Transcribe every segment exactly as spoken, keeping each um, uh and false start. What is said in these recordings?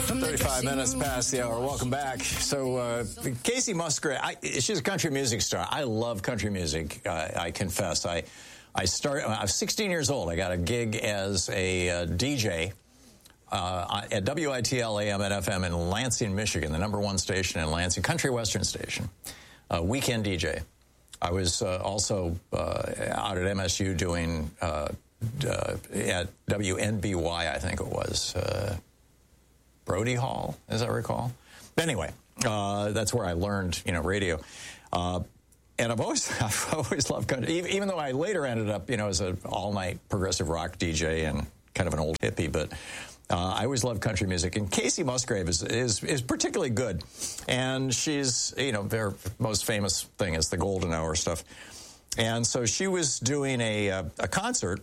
thirty-five minutes past the hour. Welcome back. So, uh, Kacey Musgrave, I, she's a country music star. I love country music, uh, I confess. I I start, I was sixteen years old. I got a gig as a uh, D J uh, at W I T L A M and F M in Lansing, Michigan, the number one station in Lansing, country western station, uh, weekend D J. I was uh, also uh, out at M S U doing, uh, uh, at W N B Y, I think it was, uh, Brody Hall, as I recall. Anyway, uh, that's where I learned, you know, radio. Uh, and I've always, I've always loved country, even though I later ended up, you know, as an all-night progressive rock D J and kind of an old hippie, but uh, I always loved country music. And Kacey Musgrave is, is is particularly good. And she's, you know, their most famous thing is the Golden Hour stuff. And so she was doing a, a, a concert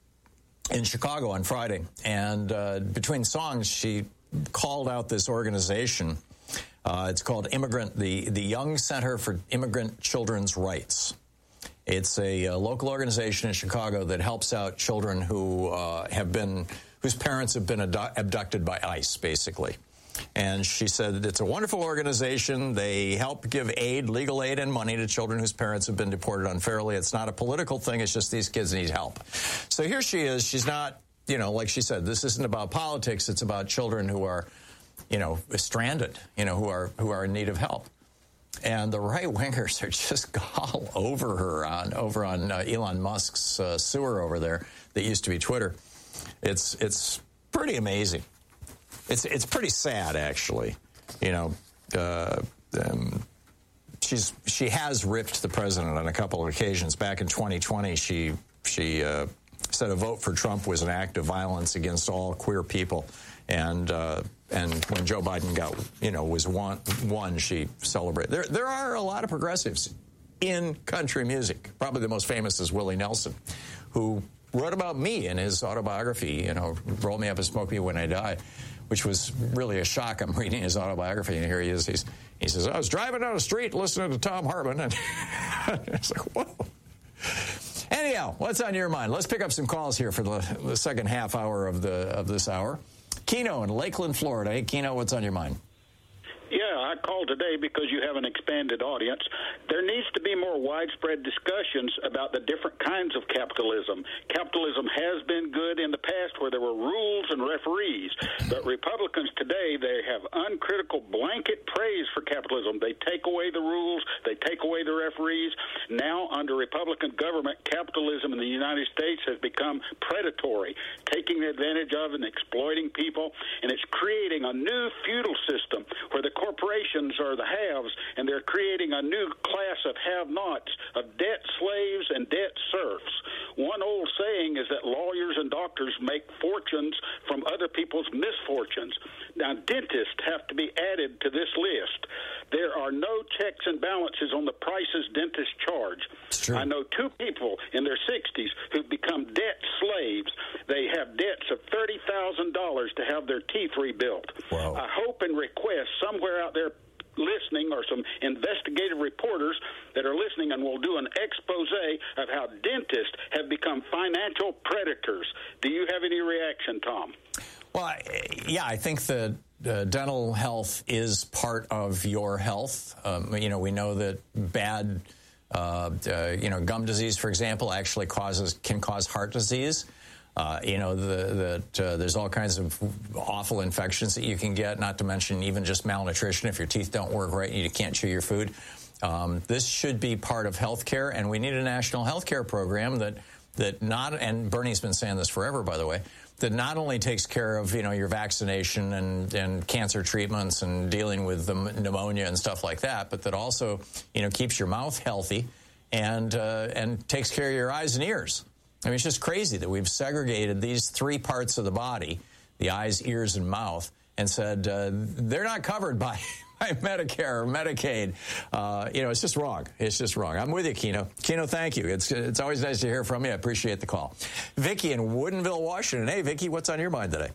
in Chicago on Friday. And uh, between songs, she called out this organization. Uh, it's called Immigrant, the, the Young Center for Immigrant Children's Rights. It's a, a local organization in Chicago that helps out children who uh, have been, whose parents have been abdu- abducted by ICE, basically. And she said that it's a wonderful organization. They help give aid, legal aid, and money to children whose parents have been deported unfairly. It's not a political thing. It's just these kids need help. So here she is. She's not, you know, like she said, this isn't about politics. It's about children who are, you know, stranded, you know, who are who are in need of help. And the right-wingers are just all over her on over on uh, Elon Musk's uh, sewer over there that used to be Twitter. It's it's pretty amazing. It's it's pretty sad, actually. You know, uh, um, she's she has ripped the president on a couple of occasions. Back in twenty twenty, she she uh, said a vote for Trump was an act of violence against all queer people. And uh, and when Joe Biden got, you know, was won, won, she celebrated. There there are a lot of progressives in country music. Probably the most famous is Willie Nelson, who wrote about me in his autobiography, you know, Roll Me Up and Smoke Me When I Die, which was really a shock. I'm reading his autobiography, and here he is. He's, he says, I was driving down the street listening to Tom Hartman, and it's like, whoa. Anyhow, what's on your mind? Let's pick up some calls here for the, the second half hour of the of this hour. Keno in Lakeland, Florida. Hey, Keno, what's on your mind? Yeah, I called today because you have an expanded audience. There needs to be more widespread discussions about the different kinds of capitalism. Capitalism has been good in the past where there were rules and referees, but Republicans today, they have uncritical blanket praise for capitalism. They take away the rules, they take away the referees. Now, under Republican government, capitalism in the United States has become predatory, taking advantage of and exploiting people, and it's creating a new feudal system where the corporations are the haves, and they're creating a new class of have-nots, of debt slaves and debt serfs. One old saying is that lawyers and doctors make fortunes from other people's misfortunes. Now, dentists have to be added to this list. There are no checks and balances on the prices dentists charge. I know two people in their sixties who've become debt slaves. They have debts of thirty thousand dollars to have their teeth rebuilt. Wow. I hope and request somewhere out there listening, or some investigative reporters that are listening, and will do an expose of how dentists have become financial predators. Do you have any reaction, Tom? Well, yeah, I think that uh, dental health is part of your health. Um, you know, we know that bad, uh, uh, you know, gum disease, for example, actually causes can cause heart disease. Uh, you know, the, the, uh, there's all kinds of awful infections that you can get, not to mention even just malnutrition if your teeth don't work right and you can't chew your food. Um, this should be part of health care, and we need a national health care program that, that not, and Bernie's been saying this forever, by the way, that not only takes care of, you know, your vaccination and, and cancer treatments and dealing with the pneumonia and stuff like that, but that also, you know, keeps your mouth healthy and, uh, and takes care of your eyes and ears. I mean, it's just crazy that we've segregated these three parts of the body, the eyes, ears, and mouth, and said uh, they're not covered by, by Medicare or Medicaid. Uh, you know, it's just wrong. It's just wrong. I'm with you, Keno. Keno, thank you. It's it's always nice to hear from you. I appreciate the call. Vicky in Woodinville, Washington. Hey, Vicky, what's on your mind today?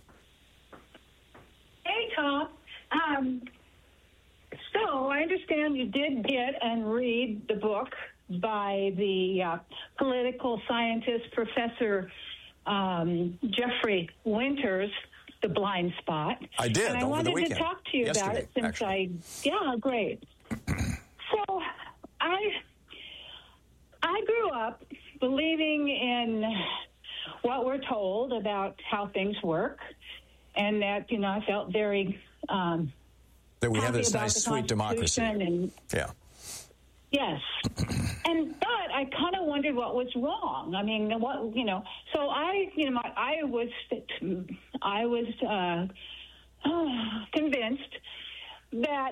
Hey, Tom. Um, so I understand you did get and read the book by the uh, political scientist, Professor um, Jeffrey Winters, The Blind Spot. I did, And I over wanted the weekend. to talk to you Yesterday, about it since actually. I, yeah, great. So I, I grew up believing in what we're told about how things work, and that, you know, I felt very um, That we have happy this about nice, the sweet democracy. Constitution And, Yeah. yes. And but I kind of wondered what was wrong. I mean, what you know. So I, you know, my, I was, I was uh, convinced that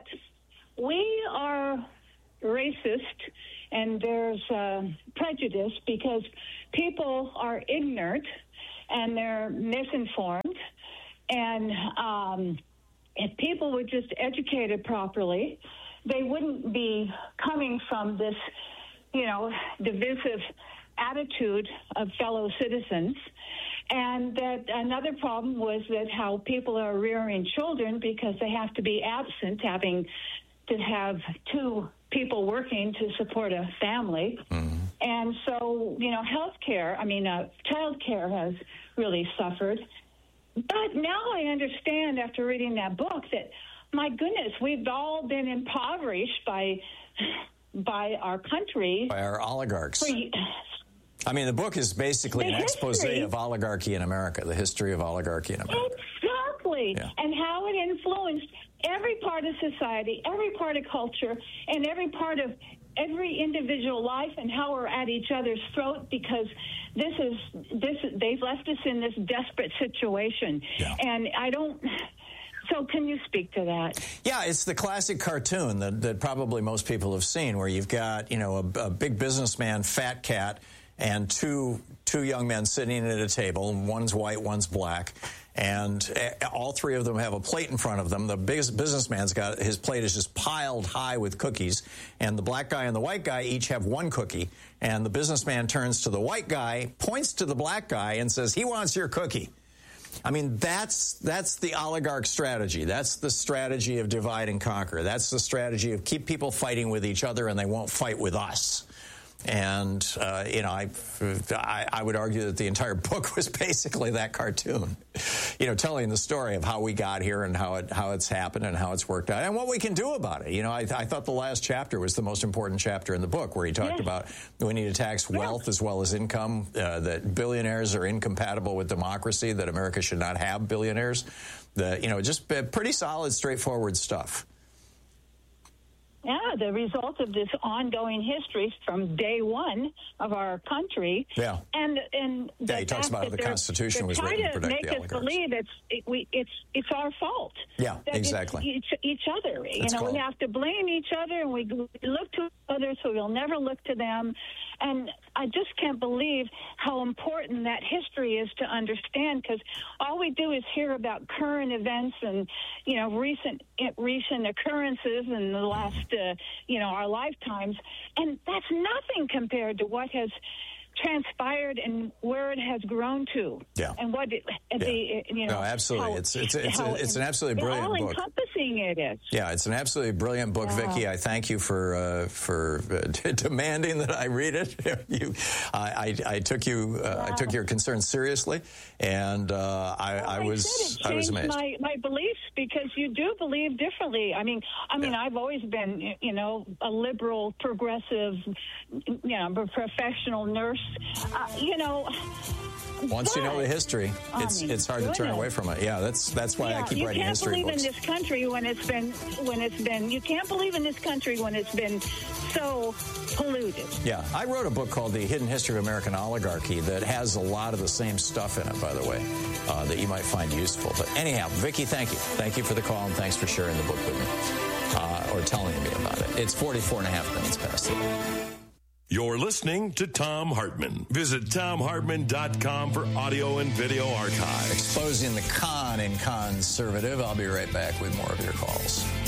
we are racist and there's uh, prejudice because people are ignorant and they're misinformed. And um, if people were just educated properly, they wouldn't be coming from this, you know, divisive attitude of fellow citizens. And that another problem was that how people are rearing children because they have to be absent, having to have two people working to support a family. Mm-hmm. And so, you know, health care, I mean, uh, child care has really suffered. But now I understand after reading that book that, my goodness, we've all been impoverished by by our country. By our oligarchs. For, I mean, the book is basically the an expose history, of oligarchy in America, the history of oligarchy in America. Exactly. Yeah. And how it influenced every part of society, every part of culture, and every part of every individual life, and how we're at each other's throat because this is this they've left us in this desperate situation. Yeah. And I don't. So can you speak to that? Yeah, it's the classic cartoon that, that probably most people have seen, where you've got, you know, a, a big businessman, fat cat, and two two young men sitting at a table. One's white, one's black. And all three of them have a plate in front of them. The biggest businessman's got, his plate is just piled high with cookies. And the black guy and the white guy each have one cookie. And the businessman turns to the white guy, points to the black guy, and says, he wants your cookie. I mean, that's that's the oligarch strategy. That's the strategy of divide and conquer. That's the strategy of keep people fighting with each other and they won't fight with us. And, uh, you know, I, I, I would argue that the entire book was basically that cartoon, you know, telling the story of how we got here and how it how it's happened and how it's worked out and what we can do about it. You know, I, I thought the last chapter was the most important chapter in the book, where he talked yes. about we need to tax wealth as well as income, uh, that billionaires are incompatible with democracy, that America should not have billionaires, that, you know, just pretty solid, straightforward stuff. Yeah, the result of this ongoing history from day one of our country. Yeah, and and yeah, he talks about how the Constitution was written to protect the oligarchs. Trying to make us believe it's it, we it's it's our fault. Yeah, that exactly. It's each, each other. That's you know, called. we have to blame each other, and we look to others, so we'll never look to them. And I just can't believe how important that history is to understand, because all we do is hear about current events and, you know, recent recent occurrences in the last, uh, you know, our lifetimes. And that's nothing compared to what has transpired and where it has grown to. Yeah. And what it, yeah. the, you know. No, absolutely. How, it's it's it's, a, it's an absolutely brilliant all book. encompassing it is. Yeah, it's an absolutely brilliant book, yeah. Vicki. I thank you for uh, for uh, demanding that I read it. you, I, I, I took you uh, wow. I took your concerns seriously, and uh, I, well, I was I, I was amazed. My, my beliefs, because you do believe differently. I mean, I mean, yeah. I've always been, you know, a liberal, progressive, you know, a professional nurse. Uh, you know, once but, you know the history, it's I mean, it's hard to turn away from it. Yeah, that's that's why yeah, I keep writing history books. You can't believe in this country when it's been when it's been. You can't believe in this country when it's been so polluted. Yeah, I wrote a book called The Hidden History of American Oligarchy that has a lot of the same stuff in it, by the way, uh, that you might find useful. But anyhow, Vicki, thank you, thank you for the call, and thanks for sharing the book with me uh, or telling me about it. It's forty-four and a half minutes past the hour. You're listening to Thom Hartmann. Visit Thom Hartmann dot com for audio and video archive. Exposing the con in conservative. I'll be right back with more of your calls.